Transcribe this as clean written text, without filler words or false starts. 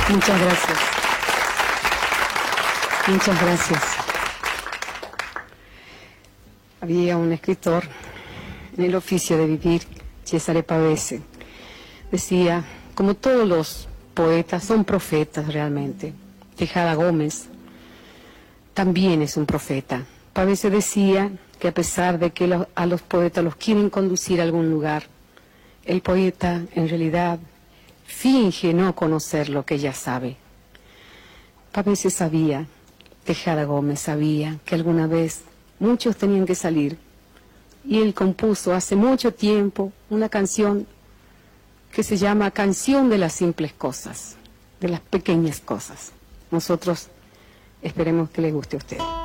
Muchas gracias. Muchas gracias. Había un escritor en El oficio de vivir, Cesare Pavese. Decía, como todos los poetas, son profetas realmente. Tejada Gómez también es un profeta. Pavese decía que a pesar de que a los poetas los quieren conducir a algún lugar, el poeta en realidad finge no conocer lo que ya sabe. Pavese sabía, Tejada Gómez sabía que alguna vez muchos tenían que salir, y él compuso hace mucho tiempo una canción que se llama Canción de las simples cosas, de las pequeñas cosas. Nosotros esperemos que le guste a usted.